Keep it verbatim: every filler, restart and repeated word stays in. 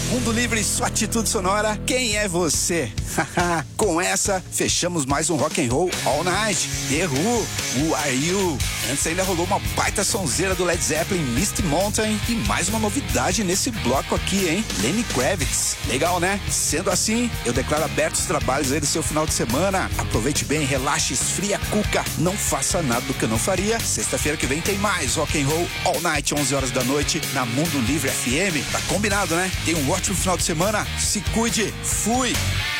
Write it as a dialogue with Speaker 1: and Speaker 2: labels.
Speaker 1: Mundo Livre, sua atitude sonora, quem é você? Com essa, fechamos mais um Rock and Roll All Night. The Who, Who Are You? Antes ainda rolou uma baita sonzeira do Led Zeppelin, Misty Mountain, e mais uma novidade nesse bloco aqui, hein? Lenny Kravitz. Legal, né? Sendo assim, eu declaro abertos os trabalhos aí do seu final de semana. Aproveite bem, relaxe, esfria a cuca. Não faça nada do que eu não faria. Sexta-feira que vem tem mais Rock and Roll All Night, onze horas da noite, na Mundo Livre F M. Tá combinado, né? Tem um ótimo final de semana. Se cuide. Fui!